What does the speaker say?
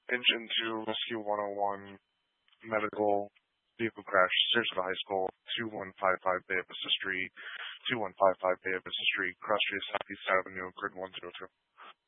Engine 2, Rescue 101, medical, vehicle crash, Sarasota High School, 2155 Bay of Vista Street, 2155 Bay of Vista Street, Cross Street, Southeast Avenue, grid 1002.